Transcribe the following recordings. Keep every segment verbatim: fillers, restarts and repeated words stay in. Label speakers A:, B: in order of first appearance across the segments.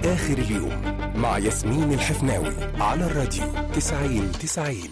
A: آخر اليوم مع ياسمين الحفناوي على الراديو تسعين تسعين.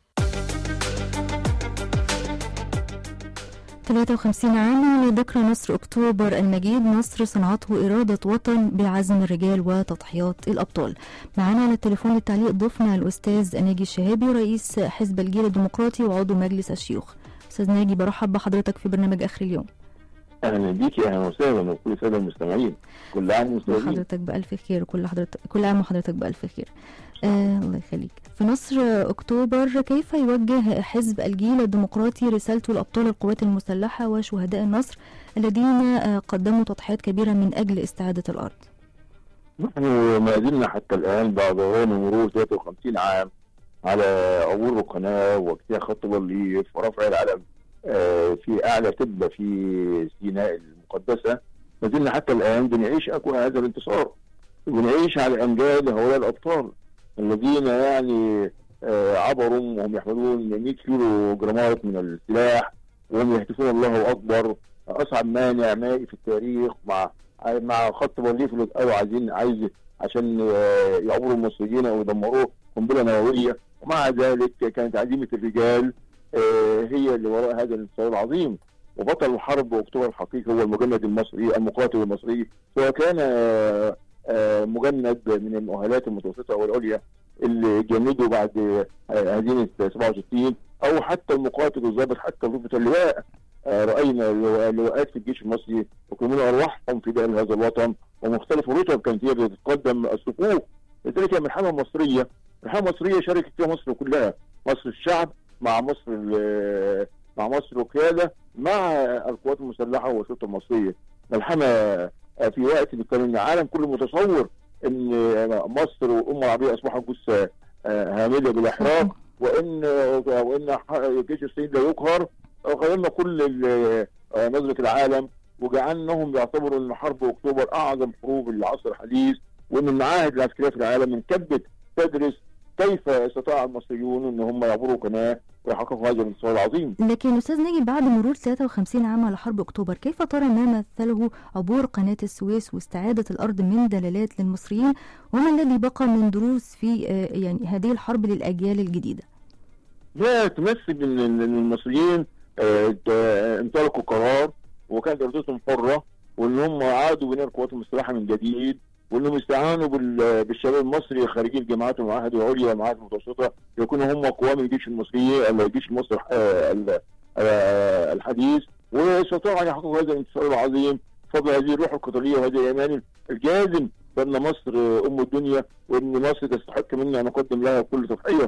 B: ثلاثة وخمسين عاما لذكرى نصر أكتوبر المجيد، نصر صنعته إرادة وطن بعزم الرجال وتضحيات الأبطال. معنا على التليفون للتعليق ضيفنا الأستاذ ناجي الشهابي، رئيس حزب الجيل الديمقراطي وعضو مجلس الشيوخ. أستاذ ناجي، برحب بحضرتك في برنامج آخر اليوم.
C: اهلا بيك، يا اهلا وسهلا وكل ساده المستمعين. كل عام وانتم
B: حضرتك بألف خير، كل حضرتك كل عام وحضرتك بألف خير. آه الله يخليك. في نصر أكتوبر كيف يوجه حزب الجيل الديمقراطي رسالته لأبطال القوات المسلحة وشهداء النصر الذين آه قدموا تضحيات كبيرة من أجل استعادة الأرض؟
C: نحن ما زلنا حتى الآن بعد مرور ثلاثة وخمسين عام على عبور القناة واجتياح خط بارليف ورفع العلم في أعلى تبة في سيناء المقدسة. ما زلنا حتى الآن بنعيش أكوى هذا الانتصار، بنعيش على أمجاد هؤلاء الأبطال الذين يعني عبروا وهم يحملون مئة كيلو جرامات من السلاح وهم يهتفون الله أكبر. أصعب مانع مائي في التاريخ مع مع خط بارليف اللي قالوا عايزين عايز عشان يعبروا المصريين ويدمروه قنبلة نووية، ومع ذلك كانت عزيمة الرجال هي اللي وراء هذا الانتصار العظيم. وبطل الحرب اكتوبر الحقيقي هو المجند المصري المقاتل المصري، سواء كان مجند من المؤهلات المتوسطه والعليا اللي جندوا بعد هزيمه سبعة وستين، او حتى المقاتل الضابط حتى رتبه اللواء. راينا اللواءات في الجيش المصري يقيمون ارواحهم فداء لهذا الوطن، ومختلف الرتب كانت هي بتتقدم الصفوف. لذلك هي ملحمه مصريه، ملحمه مصريه شاركت فيها مصر كلها، مصر الشعب مع مصر مع مصر وقياده مع القوات المسلحه والشرطه المصريه. ملحمه في وقت كان العالم كله متصور ان مصر والامه العربيه اصبحت جثه هامده بالاحراق، وان وان جيش الصين لا يقهر. غيرنا كل نظره العالم وجعلناهم يعتبروا ان حرب اكتوبر اعظم حروب العصر الحديث، وان المعاهد العسكريه في العالم انكبت تدرس كيف استطاع المصريون ان هم يعبروا قناه ويحققوا هذا الانتصار العظيم.
B: لكن استاذ ناجي، بعد مرور ثلاثة وخمسين عام على حرب اكتوبر، كيف ترى ما مثله عبور قناه السويس واستعاده الارض من دلالات للمصريين، وما الذي بقى من دروس في يعني هذه الحرب للاجيال الجديده؟
C: لا تمثل ان المصريين انطلقوا قرار وكانت ارادتهم حره، وان هم عادوا بناء القوات المسلحه من جديد، وانهم استعانوا بالشباب المصري خارجي الجامعات والمعاهد العليا والمعاهد المتوسطه يكونوا هم قوام الجيش المصري الجيش المصري الحديث، واستطاعوا ان يحققوا هذا الانتصار العظيم بفضل هذه الروح القتاليه وهذا الايمان الجازم بان مصر ام الدنيا، وان مصر تستحق منا ان نقدم لها كل تضحيه.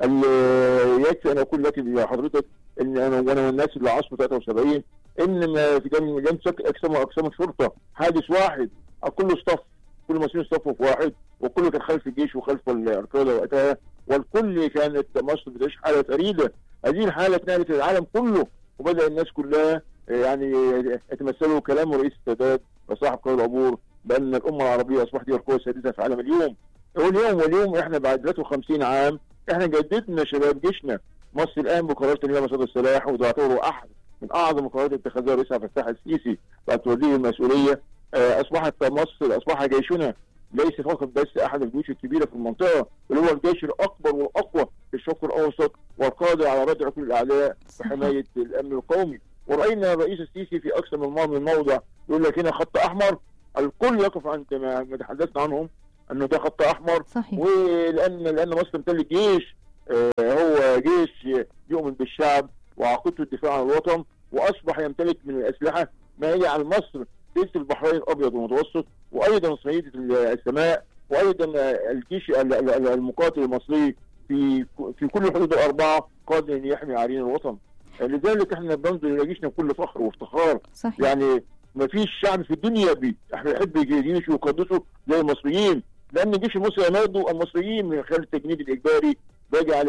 C: يكفي ان اقول لك يا حضرتك ان انا وانا والناس اللي عاصمه ثلاثة وسبعين ان ما في لم تسك اقسام اقسام الشرطه حادث واحد، الكل اصطف، كل المصريين اصطفوا في واحد، والكل كان خلف الجيش وخلف القياده وقتها، والكل كانت مصر بتعيش حاله فريده. هذه الحاله اتنقلت للعالم كله، وبدا الناس كلها يعني يتمثلوا كلام رئيس السادات وصاحب قرار العبور بان الامه العربيه اصبحت هي القوه السادسه في العالم اليوم. واليوم واليوم احنا بعد ثلاثة وخمسين عام احنا جددنا شباب جيشنا. مصر الان بقرار تنميه مصادر السلاح، وده يعتبر احد من اعظم القرارات اللي اتخذها الرئيس عبد الفتاح السيسي بعد توليه المسؤوليه. اصبحت مصر اصبح جيشنا ليس فقط بس احد الجيوش الكبيره في المنطقه، بل هو الجيش الاكبر والاقوى في الشرق الاوسط، والقادر على ردع كل الاعداء وحمايه الامن القومي. وراينا الرئيس السيسي في اكثر من موضع يقول لك هنا خط احمر، الكل يقف عند ما تحدثنا عنهم انه ده خط احمر.
B: صحيح.
C: ولان لان مصر تمتلك جيش آه هو جيش يؤمن بالشعب وعقيدته الدفاع عن الوطن، واصبح يمتلك من الاسلحه ما هي على مصر سيف البحرين الابيض والمتوسط، وايضا صعيد السماء، وايضا الجيش المقاتل المصري في في كل الحدود الاربعه قادر ان يحمي عرين الوطن. لذلك احنا بننظر الى جيشنا بكل فخر وافتخار.
B: صحيح.
C: يعني ما فيش شعب في الدنيا بيحب جيشه ويقدسه زي المصريين، لان الجيش المصري يماده المصريين من خلال التجنيد الاجباري بيجعل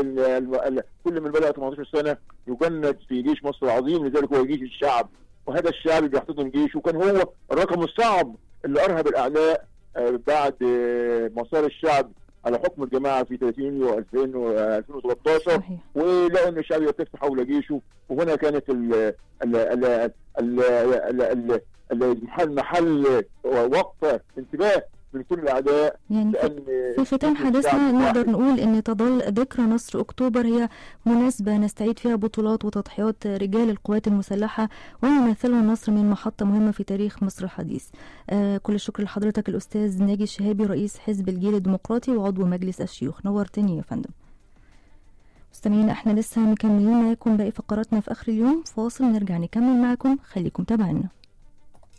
C: كل من بلغ ثمانية عشر سنه يجند في جيش مصر العظيم. لذلك هو جيش الشعب، وهذا الشعب بيحتضن جيشه، وكان هو الرقم الصعب اللي ارهب الاعداء بعد مسار الشعب على حكم الجماعه في ثلاثين يونيو ألفين وثلاثة عشر، ولقوا ان الشعب يلتف حول جيشه. وهنا كانت ال ال ال المحل محل وقف انتباه من كل الاعداء.
B: يعني في ختام حديثنا نقدر نقول ان تظل ذكرى نصر اكتوبر هي مناسبه نستعيد فيها بطولات وتضحيات رجال القوات المسلحه ويمثلها النصر من محطه مهمه في تاريخ مصر الحديث. آه كل الشكر لحضرتك الاستاذ ناجي الشهابي رئيس حزب الجيل الديمقراطي وعضو مجلس الشيوخ، نورتني يا فندم. مستمعينا احنا لسه مكملين معاكم باقي فقراتنا في اخر اليوم، فاصل نرجع نكمل معاكم، خليكم تابعينا.